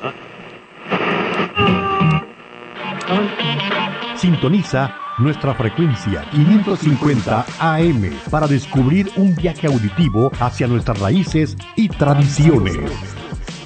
Sintoniza nuestra frecuencia 550 AM para descubrir un viaje auditivo hacia nuestras raíces y tradiciones.